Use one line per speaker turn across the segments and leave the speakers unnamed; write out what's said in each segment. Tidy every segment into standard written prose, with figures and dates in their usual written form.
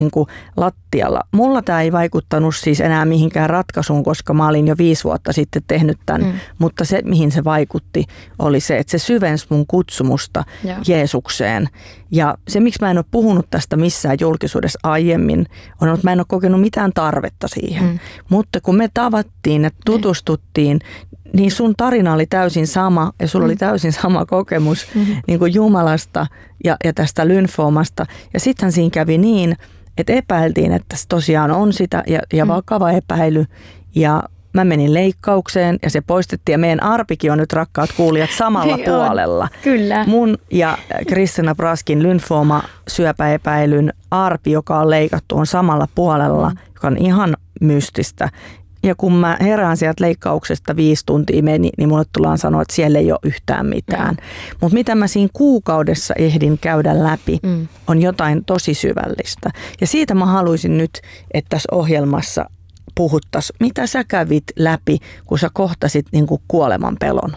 niin kuin lattialla. Mulla tämä ei vaikuttanut siis enää mihinkään ratkaisuun, koska mä olin jo 5 vuotta sitten tehnyt tämän, mutta se mihin se vaikutti oli se, että se syvensi mun kutsumusta Jeesukseen. Ja se, miksi mä en ole puhunut tästä missään julkisuudessa aiemmin, on että mä en ole kokenut mitään tarvetta siihen. Mutta kun me tavattiin ja tutustuttiin, niin sun tarina oli täysin sama ja sulla oli täysin sama kokemus niin kuin Jumalasta ja tästä lymfoomasta. Ja sittenhän siinä kävi niin, että epäiltiin, että se tosiaan on sitä ja vakava epäily. Ja mä menin leikkaukseen ja se poistettiin. Ja meidän arpikin on nyt, rakkaat kuulijat, samalla puolella.
Kyllä.
Mun ja Kristina Praskin lymfooma syöpäepäilyn arpi, joka on leikattu, on samalla puolella, joka on ihan mystistä. Ja kun mä herään sieltä leikkauksesta 5 tuntia meni, niin mulle tullaan sanoa, että siellä ei ole yhtään mitään. Mutta mitä mä siinä kuukaudessa ehdin käydä läpi, on jotain tosi syvällistä. Ja siitä mä haluaisin nyt, että tässä ohjelmassa puhuttaisiin, mitä sä kävit läpi, kun sä kohtasit niin kuin kuoleman pelon?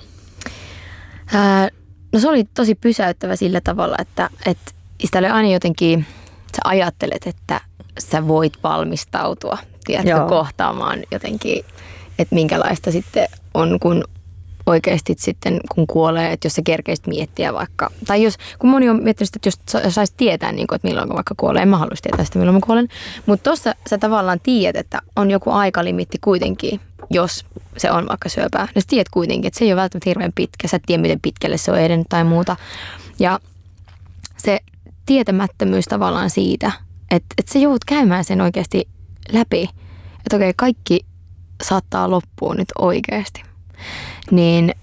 No se oli tosi pysäyttävä sillä tavalla, että sitä oli aina jotenkin, sä ajattelet, että sä voit valmistautua, tiedätkö, kohtaamaan jotenkin, että minkälaista sitten on, kun oikeasti sitten, kun kuolee, että jos sä kerkeisit miettiä vaikka, tai jos, kun moni on miettinyt, että jos saisit tietää, niin kuin, että milloin vaikka kuolee, en mä haluaisi tietää sitä, milloin mä kuolen, mutta tuossa sä tavallaan tiedät, että on joku aikalimitti kuitenkin, jos se on vaikka syöpää. Ja sä tiedät kuitenkin, että se ei ole välttämättä hirveän pitkä, sä et tiedä, miten pitkälle se on edennyt tai muuta. Ja se tietämättömyys tavallaan siitä, että sä joudut käymään sen oikeasti läpi, että okei, kaikki saattaa loppua nyt oikeasti. Niin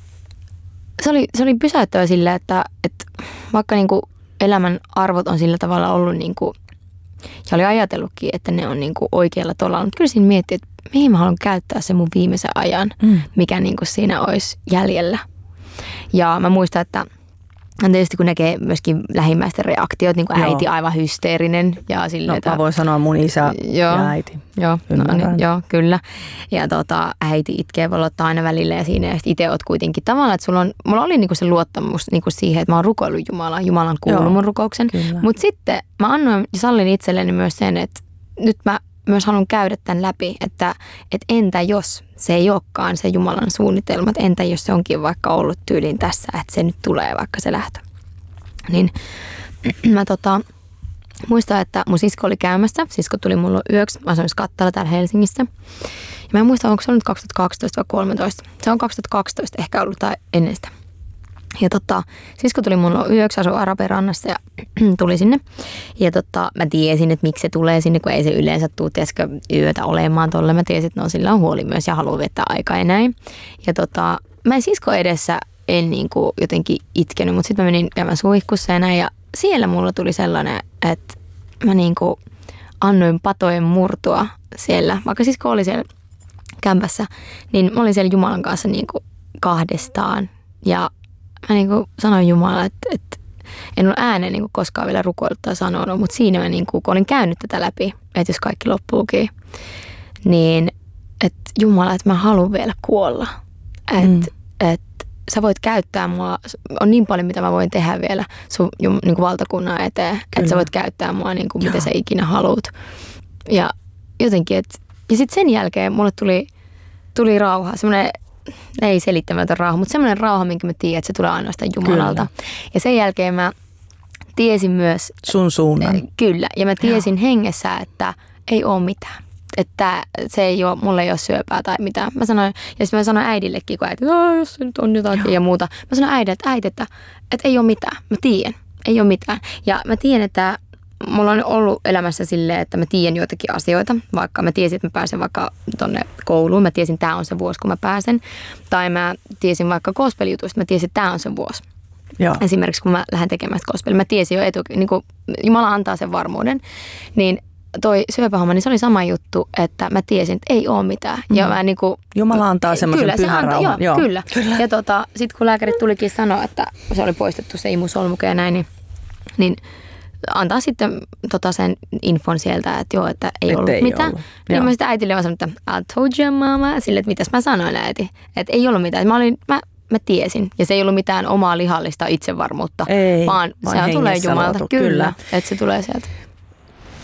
se oli pysäyttävä sillä, että vaikka niinku elämän arvot on sillä tavalla ollut niinku, ja oli ajatellutkin, että ne on niinku oikealla tolalla, mutta kyllä siinä miettii, että mihin mä haluan käyttää se mun viimeisen ajan, mikä niinku siinä olisi jäljellä. Ja mä muistan, että tietysti kun näkee myöskin lähimmäisten reaktiot, niin kuin äiti aivan hysteerinen. Ja silleen,
mä voin sanoa mun isä ja äiti.
Joo, kyllä. Ja äiti itkee valottaa aina välillä ja siinä itse oot kuitenkin tavallaan, että mulla oli niinku se luottamus niinku siihen, että mä oon rukoillut Jumalaa. Jumala on kuullut mun rukouksen. Mutta sitten mä annoin ja sallin itselleni myös sen, että nyt mä myös haluan käydä tämän läpi, että entä jos se ei olekaan se Jumalan suunnitelma, että entä jos se onkin vaikka ollut tyyliin tässä, että se nyt tulee vaikka se lähtö. Niin mä muistan, että mun sisko oli käymässä, sisko tuli mulla yöksi, mä asuin Kattala täällä Helsingissä. Ja mä en muista, onko se ollut 2012 vai 2013. Se on 2012 ehkä ollut tai ennen sitä. Ja sisko tuli mulla yöksi, asui Araberannassa ja tuli sinne. Ja mä tiesin, että miksi se tulee sinne, kun ei se yleensä tule, tieskö, yötä olemaan tolle. Mä tiesin, että sillä on huoli myös ja haluaa viettää aikaa ja näin. Ja mä en sisko edessä en niinku jotenkin itkenyt, mutta sitten mä menin käymään suihkussa ja näin. Ja siellä mulla tuli sellainen, että mä niinku annoin patojen murtua siellä, vaikka sisko oli siellä kämpässä, niin mä olin siellä Jumalan kanssa niinku kahdestaan. Ja mä niinku sanoin Jumalalle, että en ole ääneen niinku koskaan vielä rukoillut tai sanonut, mutta siinä mä niinku, kun olin käynyt tätä läpi, että jos kaikki loppuukin, niin että Jumala, että mä haluan vielä kuolla. Että sä voit käyttää mua, on niin paljon mitä mä voin tehdä vielä sun niinku valtakunnan eteen, että sä voit käyttää mua niinku mitä sä ikinä haluat. Ja jotenkin, ja sitten sen jälkeen mulle tuli rauha, semmoinen ei selittämätön rauha, mutta semmoinen rauha, minkä mä tiedän, että se tulee ainoastaan Jumalalta. Kyllä. Ja sen jälkeen mä tiesin myös
sun suunnan.
Kyllä, ja mä tiesin hengessä, että ei ole mitään. Että se ei ole, mulla ei ole syöpää tai mitään. Mä sanoin, ja sitten mä sanoin äidillekin, kun äiti, jos se nyt on jotakin ja muuta. Mä sanoin äiti, että ei ole mitään. Mä tiedän, ei ole mitään. Ja mä tiedän, että mulla on ollut elämässä silleen, että mä tiedän joitakin asioita, vaikka mä tiesin, että mä pääsen vaikka tonne kouluun. Mä tiesin, että tää on se vuosi, kun mä pääsen. Tai mä tiesin vaikka gospel-jutuista, mä tiesin, että tää on se vuosi. Joo. Esimerkiksi kun mä lähden tekemään sitä gospelia, mä tiesin jo niin kuin Jumala antaa sen varmuuden. Niin toi syöpähomma, niin se oli sama juttu, että mä tiesin, että ei ole mitään. Ja mä niin kuin,
Jumala antaa semmoisen pyhän rauhan.
Joo, kyllä. Ja sitten kun lääkärit tulikin sanoa, että se oli poistettu se imusolmuke ja näin, niin antaa sitten sen infon sieltä, että joo, että ei ollut mitään. Niin mä sitten äitille vaan sanonut, että I told you, mama. Sille, että mitäs mä sanoin äiti. Että ei ollut mitään. Mä tiesin. Ja se ei ollut mitään omaa lihallista itsevarmuutta, vaan se tulee Jumalalta. Kyllä, että se tulee sieltä.